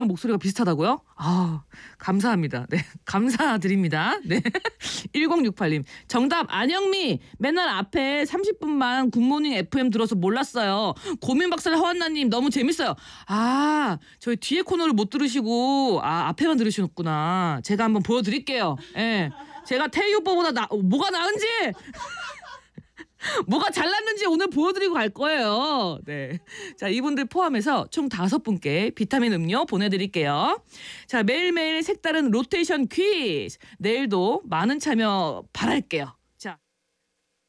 목소리가 비슷하다고요? 아, 감사합니다. 네, 감사드립니다. 네. 1068님. 정답 안영미. 맨날 앞에 30분만 굿모닝 FM 들어서 몰랐어요. 고민박살 허한나님 너무 재밌어요. 아, 저희 뒤에 코너를 못 들으시고 앞에만 들으셨구나. 제가 한번 보여드릴게요. 예. 제가 태희 오빠보다 뭐가 나은지 뭐가 잘났는지 오늘 보여드리고 갈 거예요. 네. 자, 이분들 포함해서 총 5분께 비타민 음료 보내드릴게요. 자, 매일매일 색다른 로테이션 퀴즈. 내일도 많은 참여 바랄게요.